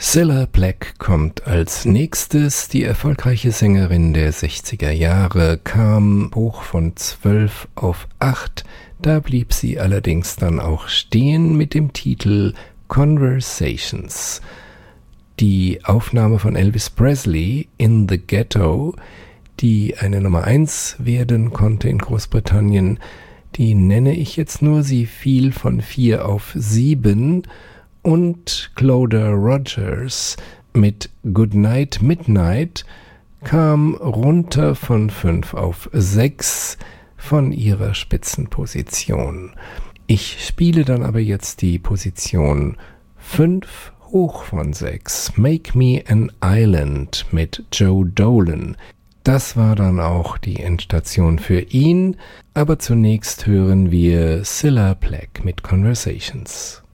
Cilla Black kommt als nächstes. Die erfolgreiche Sängerin der 60er Jahre kam hoch von 12 auf 8. Da blieb sie allerdings dann auch stehen mit dem Titel Conversations. Die Aufnahme von Elvis Presley in the Ghetto, die eine Nummer 1 werden konnte in Großbritannien, die nenne ich jetzt nur. Sie fiel von 4 auf 7. Und Cloda Rogers mit Goodnight Midnight kam runter von 5 auf 6 von ihrer Spitzenposition. Ich spiele dann aber jetzt die Position 5 hoch von 6. Make Me an Island mit Joe Dolan. Das war dann auch die Endstation für ihn, aber zunächst hören wir Cilla Black mit Conversations.